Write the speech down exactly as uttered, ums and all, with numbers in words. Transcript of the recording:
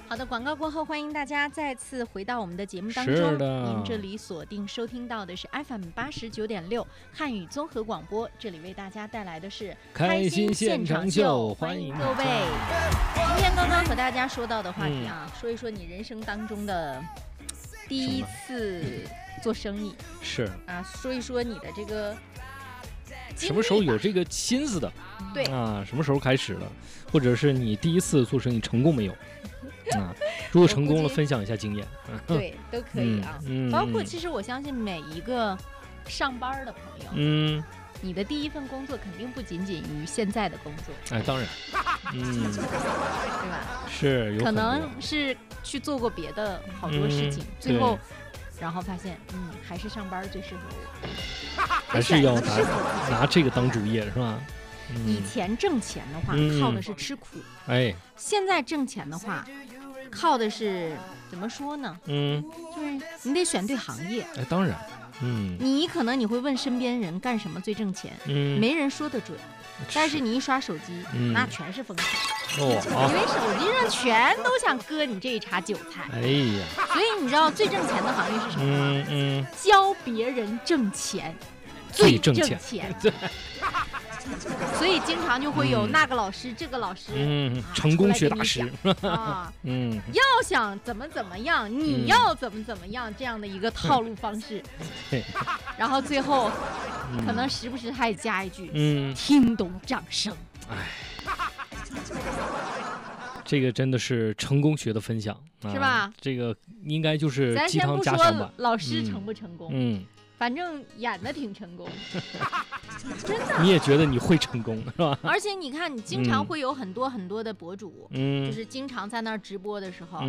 好的，广告过后，欢迎大家再次回到我们的节目当中。 是的， 您这里锁定收听到的是 F M 八十九点六汉语综合广播，这里为大家带来的是开心现场秀，欢迎各位。今天刚刚和大家说到的话题啊，嗯、说一说你人生当中的第一次做生意， 是啊，说一说你的这个什么时候有这个心思的， 对啊，什么时候开始了，或者是你第一次做生意成功没有？啊，如果成功了，分享一下经验。 对，都可以啊。 嗯嗯、 包括其实我相信每一个上班的朋友， 嗯， 你的第一份工作肯定不仅仅于现在的工作。 哎，当然，嗯， 对吧？ 是有可能是去做过别的好多事情，嗯、最后，然后发现，嗯，还是上班最适合我， 还是要拿拿这个当主业，是吧？嗯、 以前挣钱的话，嗯、靠的是吃苦， 哎， 现在挣钱的话，靠的是怎么说呢？ 嗯， 就是你得选对行业。 哎，当然，嗯， 你可能你会问身边人干什么最挣钱， 嗯， 没人说得准，但是你一刷手机， 嗯、 那全是风险。 哦，啊、 因为手机上全都想割你这一茬韭菜。 哎呀， 所以你知道最挣钱的行业是什么吗？ 嗯嗯， 教别人挣钱， 最挣钱。 钱所以经常就会有那个老师、嗯、这个老师， 嗯， 啊、 成功学大师啊， 嗯， 要想怎么怎么样，你要怎么怎么样，这样的一个套路方式。 嗯、 然后最后、嗯、可能时不时还加一句， 嗯， 听懂掌声。 哎，这个真的是成功学的分享，啊、 是吧？ 这个应该就是鸡汤加咱先不说老师嗯、 成不成功， 嗯。 反正演的挺成功，真的。 你也觉得你会成功是吧？ 而且你看，你经常会有很多很多的博主， 嗯， 就是经常在那儿直播的时候。 嗯